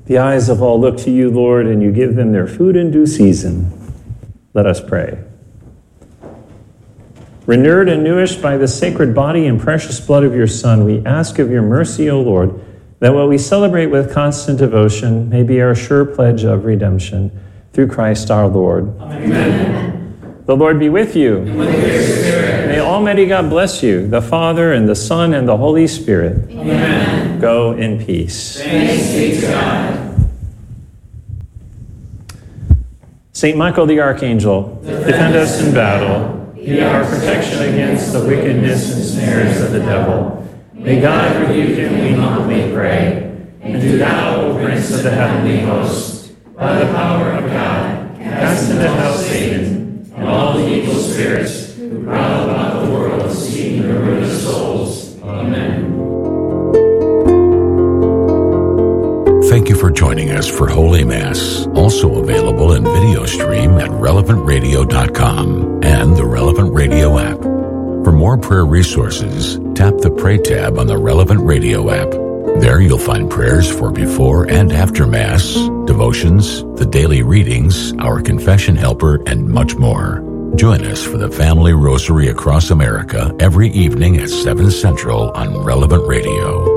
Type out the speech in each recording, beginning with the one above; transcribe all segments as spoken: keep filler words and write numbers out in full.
The eyes of all look to you, Lord, and you give them their food in due season. Let us pray. Renewed and nourished by the sacred body and precious blood of your Son, we ask of your mercy, O Lord, that what we celebrate with constant devotion may be our sure pledge of redemption. Through Christ our Lord. Amen. The Lord be with you. And with your spirit. May Almighty God bless you, the Father, and the Son, and the Holy Spirit. Amen. Go in peace. Thanks be to God. Saint Michael the Archangel, defend us in battle. Be our protection against the wickedness and snares of the devil. May God rebuke him, we humbly pray. And do thou, O Prince of the heavenly host, by the power of God, cast into hell Satan and all the evil spirits who prowl about the world seeking the ruin of souls. Amen. Thank you for joining us for Holy Mass, also available in video stream at relevant radio dot com and the Relevant Radio app. For more prayer resources, tap the Pray tab on the Relevant Radio app. There you'll find prayers for before and after Mass, devotions, the daily readings, our confession helper, and much more. Join us for the Family Rosary across America every evening at seven Central on Relevant Radio.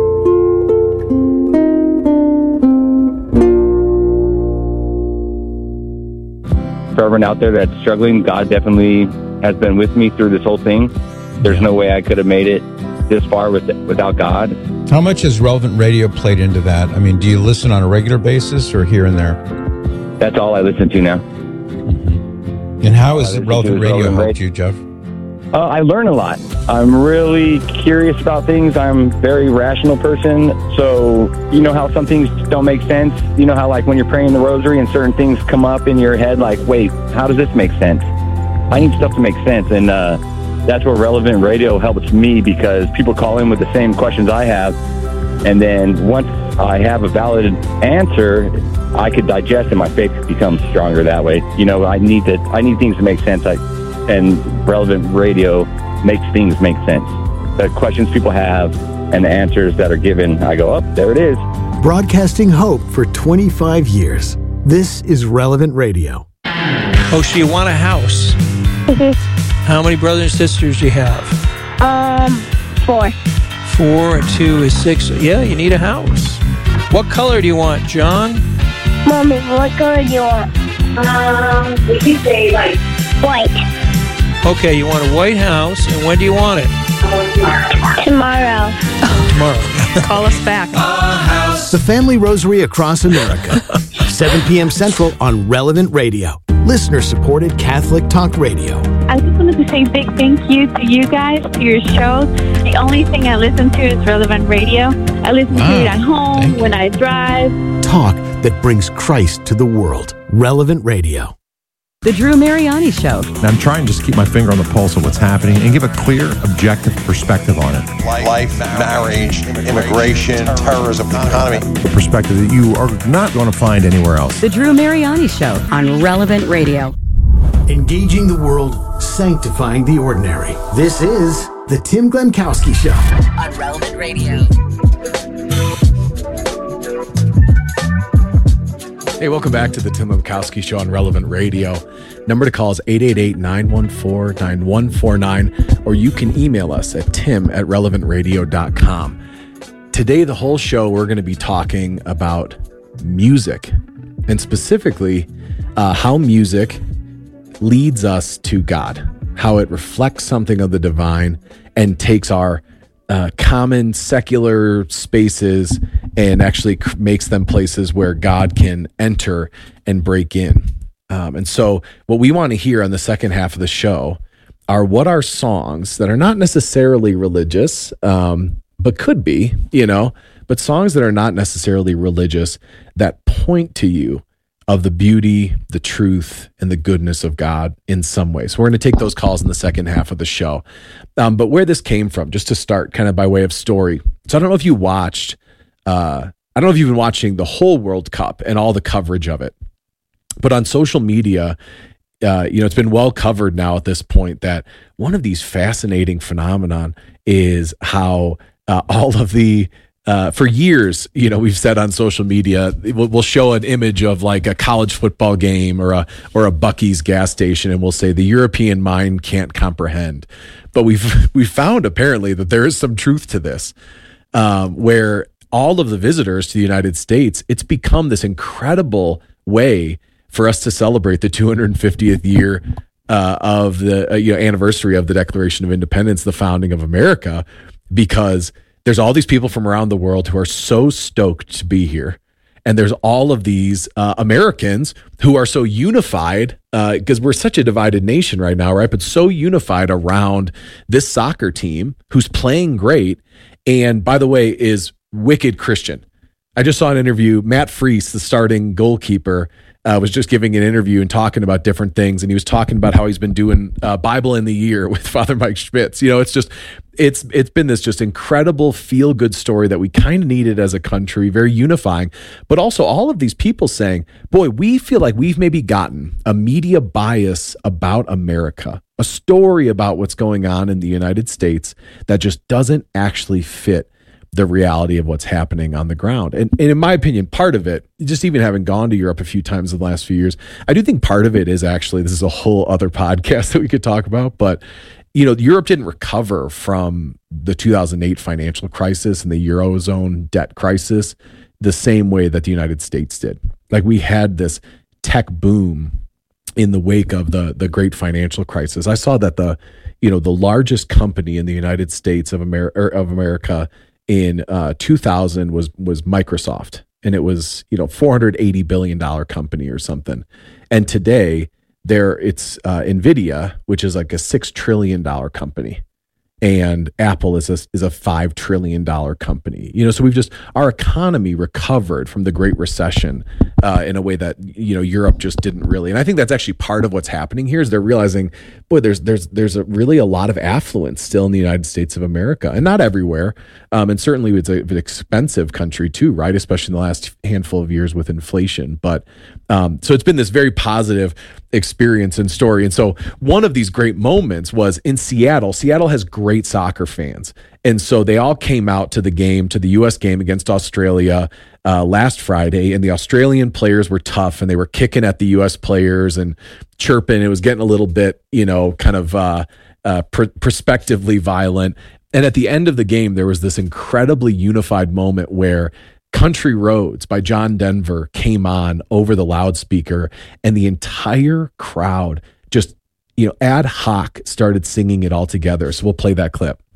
For everyone out there that's struggling, God definitely has been with me through this whole thing. There's no way I could have made it this far with, without God. How much has Relevant Radio played into that? I mean, do you listen on a regular basis or here and there? That's all I listen to now. Mm-hmm. And how has Relevant Radio Relevant helped Radio. you, Jeff? Uh, I learn a lot. I'm really curious about things. I'm a very rational person. So, you know how some things don't make sense? You know how, like, when you're praying the rosary and certain things come up in your head, like, wait, how does this make sense? I need stuff to make sense. And uh, that's where Relevant Radio helps me, because people call in with the same questions I have. And then once I have a valid answer, I could digest, and my faith becomes stronger that way. You know, I need to, I need things to make sense. I, and Relevant Radio makes things make sense. The questions people have and the answers that are given, I go, oh, there it is. Broadcasting hope for twenty-five years. This is Relevant Radio. Oh, so you want a house? Mm-hmm. How many brothers and sisters do you have? Um, four. Four and two is six. Yeah, you need a house. What color do you want, John? Mommy, what color do you want? Um, we could say, like, white. Okay, you want a white house, and when do you want it? Tomorrow. Tomorrow. Call us back. The Family Rosary across America. seven p.m. Central on Relevant Radio. Listener-supported Catholic Talk Radio. I just wanted to say a big thank you to you guys, to your show. The only thing I listen to is Relevant Radio. I listen wow. to it at home, when I drive. Talk that brings Christ to the world. Relevant Radio. The Drew Mariani Show. I'm trying to just keep my finger on the pulse of what's happening and give a clear, objective perspective on it. Life, marriage, immigration, terrorism, economy. A perspective that you are not going to find anywhere else. The Drew Mariani Show on Relevant Radio. Engaging the world, sanctifying the ordinary. This is the Tim Glemkowski Show on Relevant Radio. Hey, welcome back to the Tim Glemkowski Show on Relevant Radio. Number to call is eight eight eight, nine one four, nine one four nine, or you can email us at tim at relevant radio dot com. Today, the whole show, we're going to be talking about music, and specifically uh, how music leads us to God, how it reflects something of the divine and takes our uh, common secular spaces and actually makes them places where God can enter and break in. Um, and so what we want to hear on the second half of the show are what are songs that are not necessarily religious, um, but could be, you know, but songs that are not necessarily religious that point to you of the beauty, the truth, and the goodness of God in some way. So we're going to take those calls in the second half of the show. Um, but where this came from, just to start kind of by way of story. So I don't know if you watched Uh, I don't know if you've been watching the whole World Cup and all the coverage of it, but on social media, uh, you know, it's been well covered now at this point that one of these fascinating phenomenon is how uh, all of the uh, for years, you know, we've said on social media, we'll, we'll show an image of like a college football game or a or a Buc-ee's gas station, and we'll say the European mind can't comprehend. But we've we found apparently that there is some truth to this, um, where all of the visitors to the United States, it's become this incredible way for us to celebrate the two hundred fiftieth year uh, of the uh, you know, anniversary of the Declaration of Independence, the founding of America, because there's all these people from around the world who are so stoked to be here. And there's all of these uh, Americans who are so unified, because uh, we're such a divided nation right now, right? But so unified around this soccer team who's playing great. And by the way, is wicked Christian. I just saw an interview. Matt Freese, the starting goalkeeper, uh, was just giving an interview and talking about different things. And he was talking about how he's been doing uh, Bible in the Year with Father Mike Schmitz. You know, it's just, it's it's been this just incredible feel-good story that we kind of needed as a country, very unifying. But also all of these people saying, boy, we feel like we've maybe gotten a media bias about America, a story about what's going on in the United States that just doesn't actually fit the reality of what's happening on the ground. And, and in my opinion, part of it, just even having gone to Europe a few times in the last few years, I do think part of it is actually, this is a whole other podcast that we could talk about, but you know, Europe didn't recover from the two thousand eight financial crisis and the Eurozone debt crisis the same way that the United States did. Like we had this tech boom in the wake of the the great financial crisis. I saw that the, you know, the largest company in the United States of America, of America in uh, two thousand was was Microsoft, and it was, you know, four hundred eighty billion dollars company or something. And today there it's uh, Nvidia, which is like a six trillion dollars company, and Apple is a, is a five trillion dollars company. You know, so we've just, our economy recovered from the Great Recession uh, in a way that, you know, Europe just didn't really. And I think that's actually part of what's happening here is they're realizing, boy, there's there's there's a really a lot of affluence still in the United States of America, and not everywhere. Um, and certainly it's a, an expensive country too, right? Especially in the last handful of years with inflation. But um, so it's been this very positive experience and story. And so one of these great moments was in Seattle. Seattle has great soccer fans. And so they all came out to the game, to the U S game against Australia uh, last Friday. And the Australian players were tough and they were kicking at the U S players and chirping. It was getting a little bit, you know, kind of uh, uh, pr- prospectively violent. And at the end of the game, there was this incredibly unified moment where Country Roads by John Denver came on over the loudspeaker, and the entire crowd just, you know, ad hoc started singing it all together. So we'll play that clip.